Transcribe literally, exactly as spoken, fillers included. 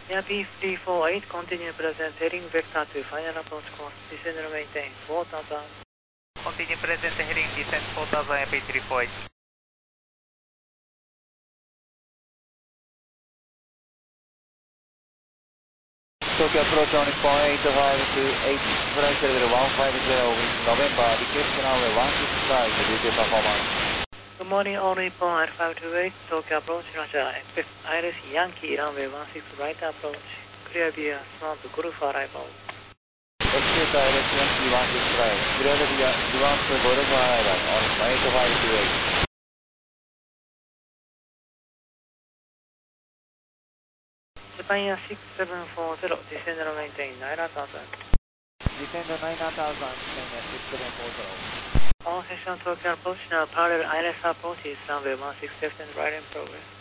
Air P three four eight, continue present heading vector to final approach course, descend and maintain four thousand. Continue present heading descent four thousand Air P three four eight. Tokyo approach on point eight five two eight, flight level one five zero, November, request runway one six five, duty performance. Good morning, all Nippon Alpha two eight, Tokyo approach, Roger, expect Iris Yankee runway one six right approach, clear via Swamp Gulf arrival. Execute Iris Yankee one six right, clear via Swamp Gulf arrival on eight five two eight. Japan Air six seven four zero, descend and maintain nine thousand. Descend nine thousand, descend six seven four zero. All session Tokyo approach now parallel I L S approach is runway one six left and right in progress.